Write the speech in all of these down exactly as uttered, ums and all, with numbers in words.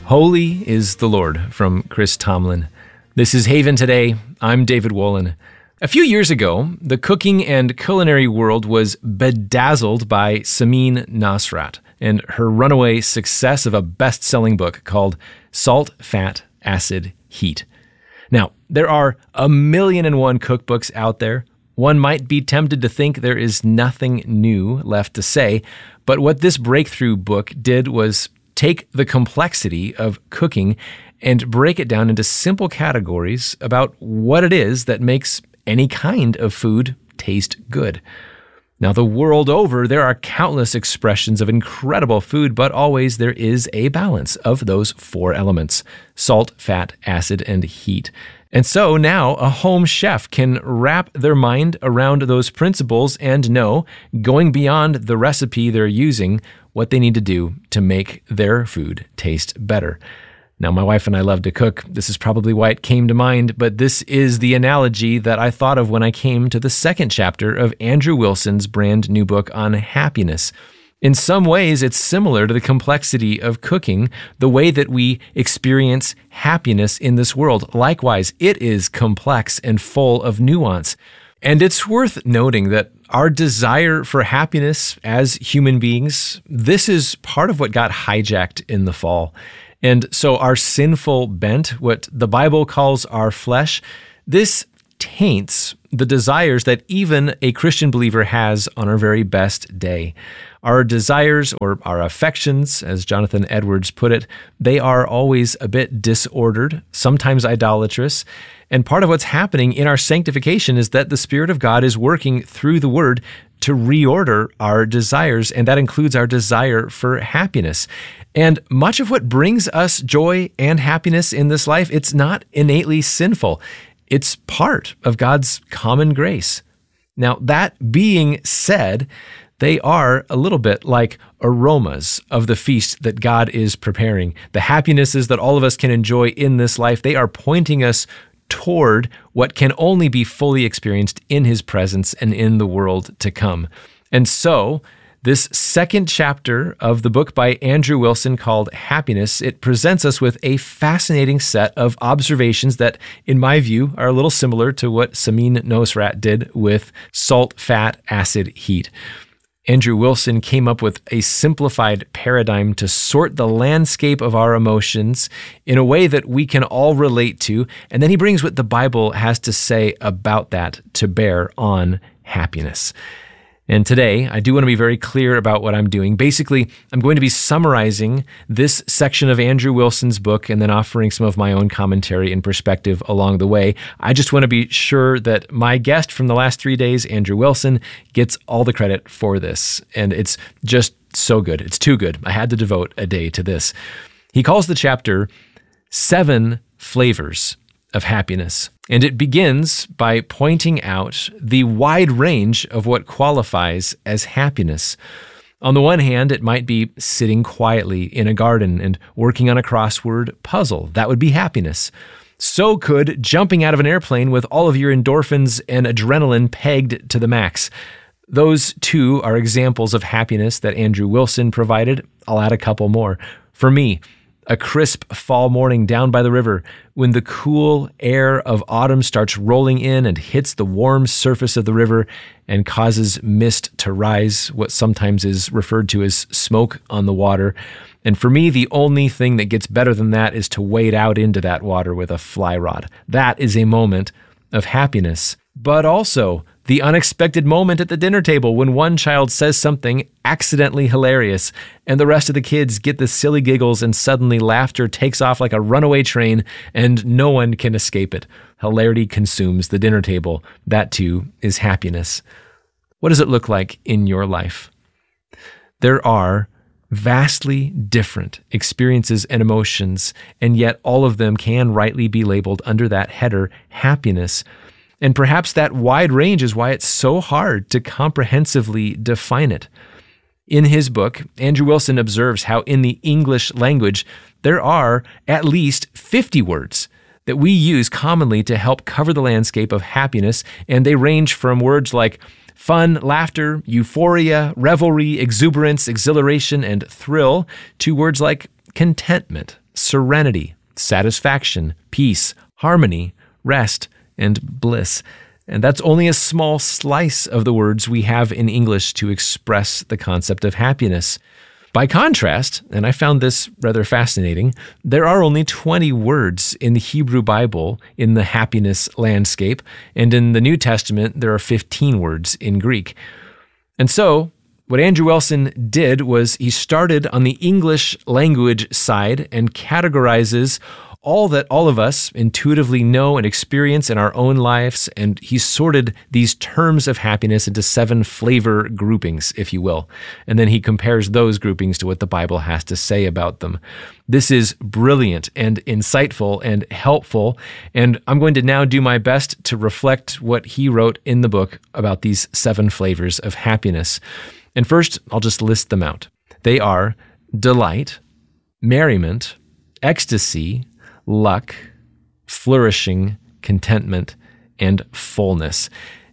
Holy is the Lord from Chris Tomlin. This is Haven Today. I'm David Wolin. A few years ago, the cooking and culinary world was bedazzled by Samin Nosrat and her runaway success of a best-selling book called Salt, Fat, Acid, Heat. Now, there are a million and one cookbooks out there. One might be tempted to think there is nothing new left to say, but what this breakthrough book did was take the complexity of cooking and break it down into simple categories about what it is that makes any kind of food taste good. Now, the world over, there are countless expressions of incredible food, but always there is a balance of those four elements: salt, fat, acid, and heat. And so now a home chef can wrap their mind around those principles and know, going beyond the recipe they're using, what they need to do to make their food taste better. Now, my wife and I love to cook. This is probably why it came to mind, but this is the analogy that I thought of when I came to the second chapter of Andrew Wilson's brand new book on happiness. In some ways, it's similar to the complexity of cooking, the way that we experience happiness in this world. Likewise, it is complex and full of nuance. And it's worth noting that our desire for happiness as human beings, this is part of what got hijacked in the fall. And so our sinful bent, what the Bible calls our flesh, this taints the desires that even a Christian believer has on our very best day. Our desires, or our affections, as Jonathan Edwards put it, they are always a bit disordered, sometimes idolatrous. And part of what's happening in our sanctification is that the Spirit of God is working through the Word to reorder our desires, and that includes our desire for happiness. And much of what brings us joy and happiness in this life, it's not innately sinful. It's part of God's common grace. Now, that being said, they are a little bit like aromas of the feast that God is preparing. The happinesses that all of us can enjoy in this life, they are pointing us toward what can only be fully experienced in His presence and in the world to come. And so, this second chapter of the book by Andrew Wilson called Happiness, it presents us with a fascinating set of observations that, in my view, are a little similar to what Samin Nosrat did with Salt, Fat, Acid, Heat. Andrew Wilson came up with a simplified paradigm to sort the landscape of our emotions in a way that we can all relate to, and then he brings what the Bible has to say about that to bear on happiness. And today, I do want to be very clear about what I'm doing. Basically, I'm going to be summarizing this section of Andrew Wilson's book and then offering some of my own commentary and perspective along the way. I just want to be sure that my guest from the last three days, Andrew Wilson, gets all the credit for this. And it's just so good. It's too good. I had to devote a day to this. He calls the chapter Seven Flavors of Happiness. And it begins by pointing out the wide range of what qualifies as happiness. On the one hand, it might be sitting quietly in a garden and working on a crossword puzzle. That would be happiness. So could jumping out of an airplane with all of your endorphins and adrenaline pegged to the max. Those two are examples of happiness that Andrew Wilson provided. I'll add a couple more. For me, a crisp fall morning down by the river, when the cool air of autumn starts rolling in and hits the warm surface of the river and causes mist to rise, what sometimes is referred to as smoke on the water. And for me, the only thing that gets better than that is to wade out into that water with a fly rod. That is a moment of happiness. But also, the unexpected moment at the dinner table when one child says something accidentally hilarious and the rest of the kids get the silly giggles and suddenly laughter takes off like a runaway train and no one can escape it. Hilarity consumes the dinner table. That too is happiness. What does it look like in your life? There are vastly different experiences and emotions, and yet all of them can rightly be labeled under that header, happiness. And perhaps that wide range is why it's so hard to comprehensively define it. In his book, Andrew Wilson observes how in the English language, there are at least fifty words that we use commonly to help cover the landscape of happiness, and they range from words like fun, laughter, euphoria, revelry, exuberance, exhilaration, and thrill to words like contentment, serenity, satisfaction, peace, harmony, rest, and bliss. And that's only a small slice of the words we have in English to express the concept of happiness. By contrast, and I found this rather fascinating, there are only twenty words in the Hebrew Bible in the happiness landscape, and in the New Testament, there are fifteen words in Greek. And so, what Andrew Wilson did was he started on the English language side and categorizes all that all of us intuitively know and experience in our own lives, and he sorted these terms of happiness into seven flavor groupings, if you will. And then he compares those groupings to what the Bible has to say about them. This is brilliant and insightful and helpful, and I'm going to now do my best to reflect what he wrote in the book about these seven flavors of happiness. And first, I'll just list them out. They are delight, merriment, ecstasy, luck, flourishing, contentment, and fullness.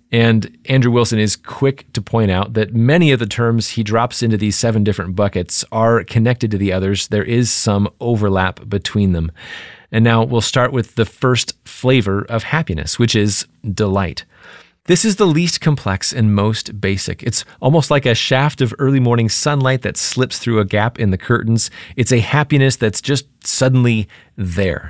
And Andrew Wilson is quick to point out that many of the terms he drops into these seven different buckets are connected to the others. There is some overlap between them. And now we'll start with the first flavor of happiness, which is delight. This is the least complex and most basic. It's almost like a shaft of early morning sunlight that slips through a gap in the curtains. It's a happiness that's just suddenly there.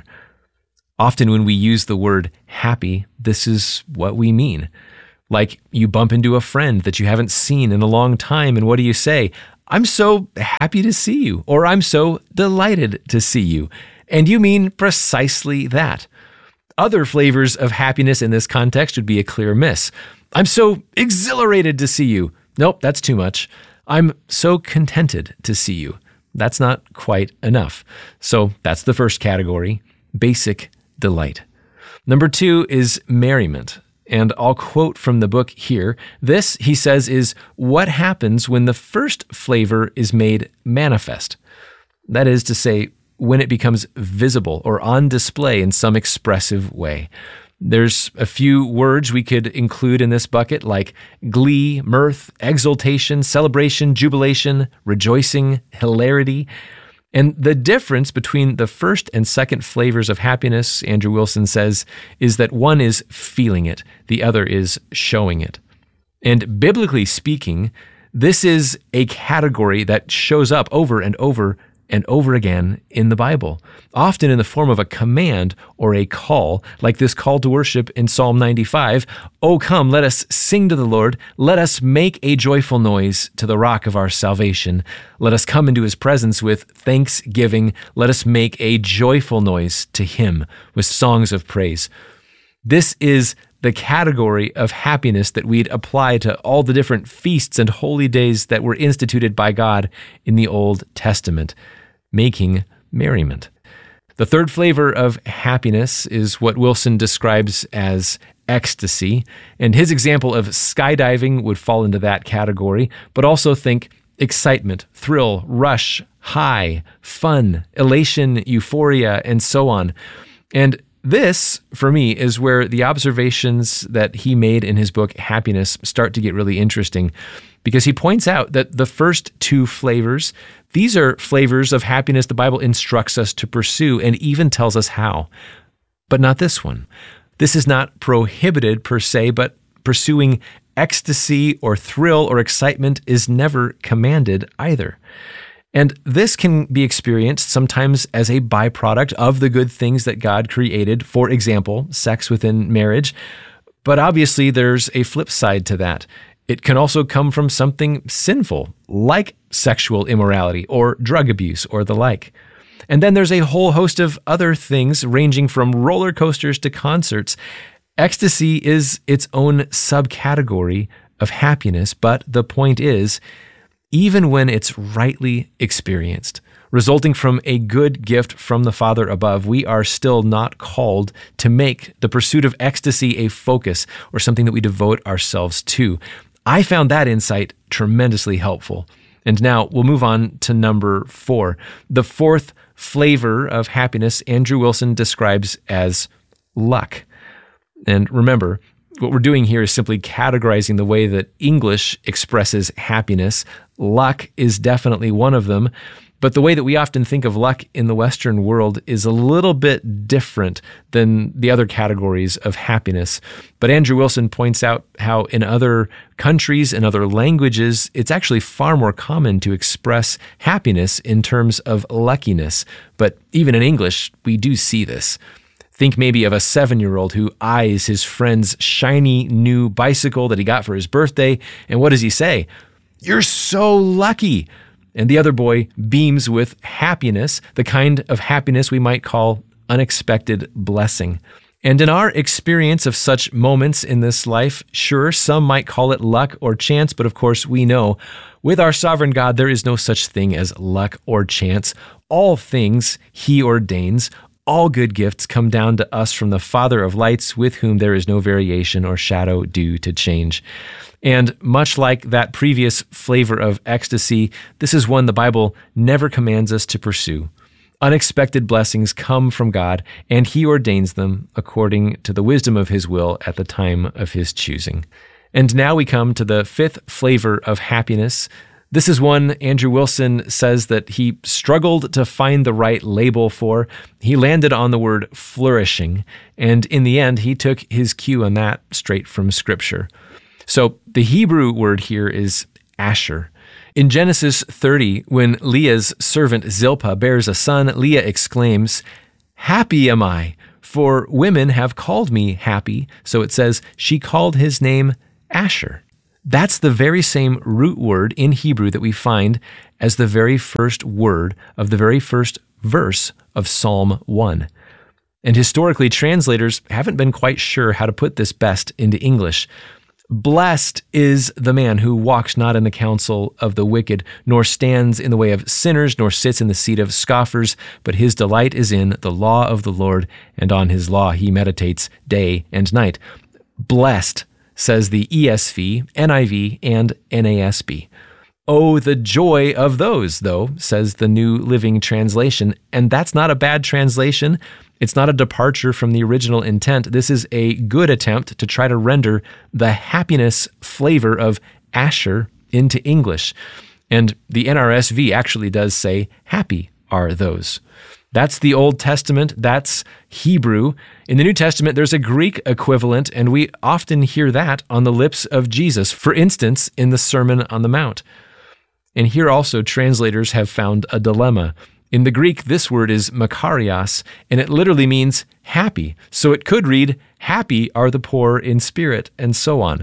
Often when we use the word happy, this is what we mean. Like you bump into a friend that you haven't seen in a long time, and what do you say? I'm so happy to see you, or I'm so delighted to see you. And you mean precisely that. Other flavors of happiness in this context would be a clear miss. I'm so exhilarated to see you. Nope, that's too much. I'm so contented to see you. That's not quite enough. So that's the first category, basic delight. Number two is merriment. And I'll quote from the book here. This, he says, is what happens when the first flavor is made manifest. That is to say, when it becomes visible or on display in some expressive way. There's a few words we could include in this bucket like glee, mirth, exultation, celebration, jubilation, rejoicing, hilarity. And the difference between the first and second flavors of happiness, Andrew Wilson says, is that one is feeling it, the other is showing it. And biblically speaking, this is a category that shows up over and over and over again in the Bible, often in the form of a command or a call, like this call to worship in Psalm ninety-five. Oh, come, let us sing to the Lord. Let us make a joyful noise to the rock of our salvation. Let us come into his presence with thanksgiving. Let us make a joyful noise to him with songs of praise. This is the category of happiness that we'd apply to all the different feasts and holy days that were instituted by God in the Old Testament, making merriment. The third flavor of happiness is what Wilson describes as ecstasy, and his example of skydiving would fall into that category, but also think excitement, thrill, rush, high, fun, elation, euphoria, and so on. And this, for me, is where the observations that he made in his book, Happiness, start to get really interesting, because he points out that the first two flavors, these are flavors of happiness the Bible instructs us to pursue and even tells us how, but not this one. This is not prohibited per se, but pursuing ecstasy or thrill or excitement is never commanded either. And this can be experienced sometimes as a byproduct of the good things that God created, for example, sex within marriage. But obviously, there's a flip side to that. It can also come from something sinful, like sexual immorality or drug abuse or the like. And then there's a whole host of other things ranging from roller coasters to concerts. Ecstasy is its own subcategory of happiness, but the point is, even when it's rightly experienced, resulting from a good gift from the Father above, we are still not called to make the pursuit of ecstasy a focus or something that we devote ourselves to. I found that insight tremendously helpful. And now we'll move on to number four. The fourth flavor of happiness, Andrew Wilson describes as luck. And remember, what we're doing here is simply categorizing the way that English expresses happiness. Luck is definitely one of them. But the way that we often think of luck in the Western world is a little bit different than the other categories of happiness. But Andrew Wilson points out how in other countries and other languages, it's actually far more common to express happiness in terms of luckiness. But even in English, we do see this. Think maybe of a seven-year-old who eyes his friend's shiny new bicycle that he got for his birthday, and what does he say? "You're so lucky." And the other boy beams with happiness, the kind of happiness we might call unexpected blessing. And in our experience of such moments in this life, sure, some might call it luck or chance, but of course we know with our sovereign God, there is no such thing as luck or chance. All things He ordains. All good gifts come down to us from the Father of lights, with whom there is no variation or shadow due to change. And much like that previous flavor of ecstasy, this is one the Bible never commands us to pursue. Unexpected blessings come from God, and He ordains them according to the wisdom of His will at the time of His choosing. And now we come to the fifth flavor of happiness. This is one Andrew Wilson says that he struggled to find the right label for. He landed on the word flourishing, and in the end, he took his cue on that straight from Scripture. So the Hebrew word here is asher. In Genesis thirty, when Leah's servant Zilpah bears a son, Leah exclaims, "Happy am I, for women have called me happy." So it says she called his name Asher. That's the very same root word in Hebrew that we find as the very first word of the very first verse of Psalm one. And historically, translators haven't been quite sure how to put this best into English. Blessed is the man who walks not in the counsel of the wicked, nor stands in the way of sinners, nor sits in the seat of scoffers, but his delight is in the law of the Lord, and on his law he meditates day and night. Blessed, says the E S V, N I V, and N A S B. Oh, the joy of those, though, says the New Living Translation, and that's not a bad translation. It's not a departure from the original intent. This is a good attempt to try to render the happiness flavor of Asher into English. And the N R S V actually does say, happy are those. That's the Old Testament. That's Hebrew. In the New Testament, there's a Greek equivalent, and we often hear that on the lips of Jesus, for instance, in the Sermon on the Mount. And here also, translators have found a dilemma. In the Greek, this word is makarios, and it literally means happy. So it could read, happy are the poor in spirit, and so on.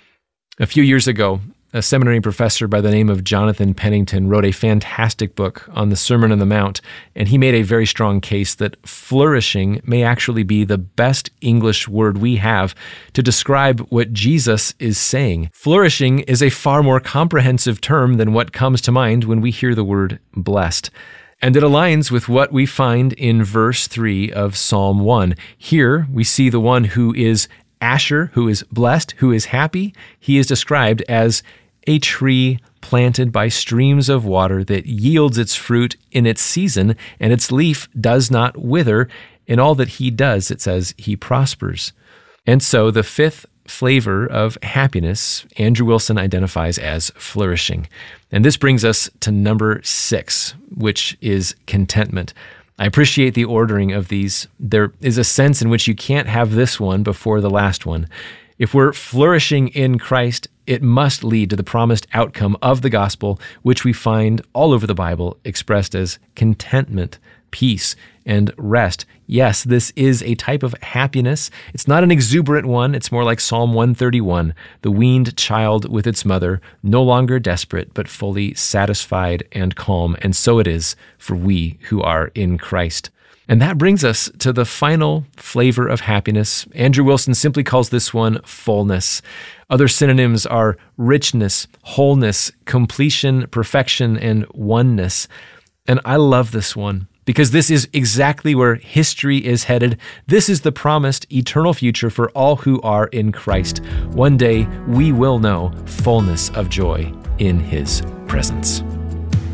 A few years ago, a seminary professor by the name of Jonathan Pennington wrote a fantastic book on the Sermon on the Mount, and he made a very strong case that flourishing may actually be the best English word we have to describe what Jesus is saying. Flourishing is a far more comprehensive term than what comes to mind when we hear the word blessed. And it aligns with what we find in verse three of Psalm one. Here we see the one who is Asher, who is blessed, who is happy. He is described as a tree planted by streams of water that yields its fruit in its season, and its leaf does not wither. In all that he does, it says, he prospers. And so the fifth flavor of happiness, Andrew Wilson identifies as flourishing. And this brings us to number six, which is contentment. I appreciate the ordering of these. There is a sense in which you can't have this one before the last one. If we're flourishing in Christ, it must lead to the promised outcome of the gospel, which we find all over the Bible expressed as contentment, peace, and rest. Yes, this is a type of happiness. It's not an exuberant one. It's more like Psalm one thirty-one, the weaned child with its mother, no longer desperate, but fully satisfied and calm. And so it is for we who are in Christ. And that brings us to the final flavor of happiness. Andrew Wilson simply calls this one fullness. Other synonyms are richness, wholeness, completion, perfection, and oneness. And I love this one because this is exactly where history is headed. This is the promised eternal future for all who are in Christ. One day we will know fullness of joy in His presence.